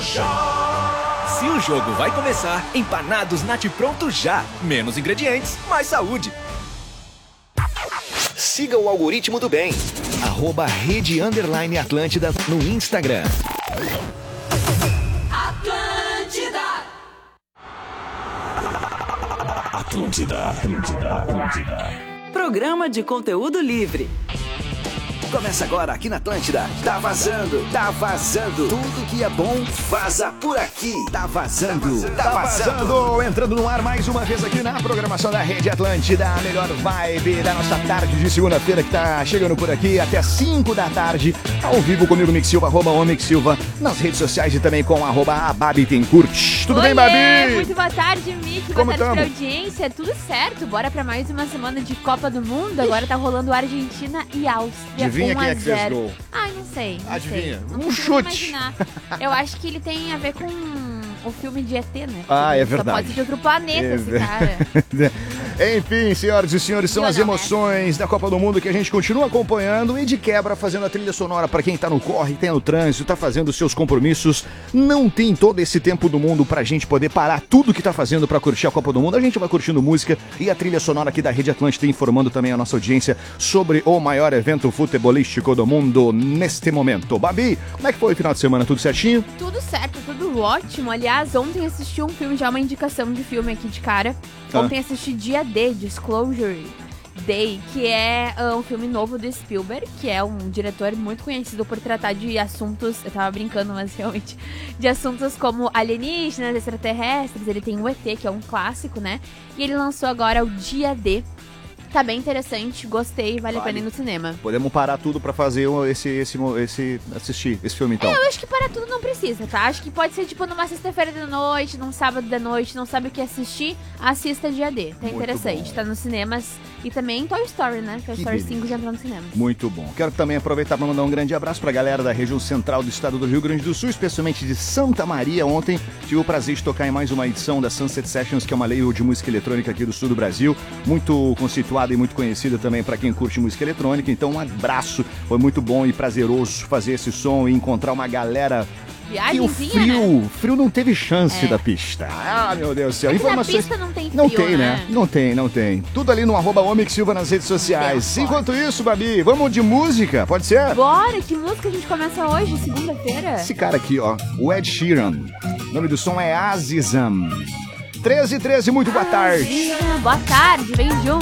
Se o jogo vai começar, empanados Nat Pronto já. Menos ingredientes, mais saúde. Siga o algoritmo do bem. @rede_Atlântida no Instagram. Atlântida. Programa de conteúdo livre. Começa agora aqui na Atlântida. Tá vazando. Tudo que é bom, vaza por aqui. Tá vazando. Entrando no ar mais uma vez aqui na programação da Rede Atlântida. A melhor vibe da nossa tarde de segunda-feira que tá chegando por aqui até 5 da tarde. Ao vivo comigo, Mix Silva, @Mix Silva, nas redes sociais e também com @Babi_Tencourt. Tudo bem, Babi? Muito boa tarde, Mick. Boa tarde pra audiência. Tudo certo. Bora pra mais uma semana de Copa do Mundo. Agora tá rolando Argentina e Áustria. Adivinha quem é que fez gol? Ai, não sei. Adivinha? Não chute. Imaginar. Eu acho que ele tem a ver com o filme de ET, né? Ah, é verdade. Só pode ser de outro planeta esse cara. Enfim, senhoras e senhores, são as emoções da Copa do Mundo que a gente continua acompanhando e de quebra fazendo a trilha sonora para quem tá no corre, tem no trânsito, tá fazendo os seus compromissos. Não tem todo esse tempo do mundo pra gente poder parar tudo que tá fazendo pra curtir a Copa do Mundo. A gente vai curtindo música e a trilha sonora aqui da Rede Atlântida, informando também a nossa audiência sobre o maior evento futebolístico do mundo neste momento. Babi, como é que foi o final de semana? Tudo certinho? Tudo certo, tudo ótimo. Aliás, ontem assisti um filme, já uma indicação de filme aqui de cara. Ontem assisti Dia D, Disclosure Day, que é um filme novo do Spielberg, que é um diretor muito conhecido por tratar de assuntos, eu tava brincando, mas realmente, de assuntos como alienígenas, extraterrestres. Ele tem o ET, que é um clássico, né? E ele lançou agora o Dia D. Tá bem interessante, gostei, vale a pena ir no cinema. Podemos parar tudo pra fazer assistir esse filme, então. Eu acho que parar tudo não precisa, tá? Acho que pode ser tipo numa sexta-feira da noite, num sábado da noite, não sabe o que assistir, assista Dia D. Tá interessante, tá nos cinemas e também Toy Story, né? Toy Story 5 já entrou nos cinemas. Muito bom. Quero também aproveitar pra mandar um grande abraço pra galera da região central do estado do Rio Grande do Sul, especialmente de Santa Maria. Ontem tive o prazer de tocar em mais uma edição da Sunset Sessions, que é uma label de música eletrônica aqui do sul do Brasil, muito conceituada e muito conhecida também para quem curte música eletrônica. Então um abraço, foi muito bom e prazeroso fazer esse som e encontrar uma galera. E o frio não teve chance da pista. Ah, meu Deus do céu. Informações... Na pista não tem frio, não tem, né? Não tem. Tudo ali no @Mix Silva nas redes sociais. Enquanto isso, Babi, vamos de música, pode ser? Bora, que música a gente começa hoje, segunda-feira? Esse cara aqui, ó, o Ed Sheeran. O nome do som é Azizam. 13h13, muito boa tarde. Boa tarde, vem junto.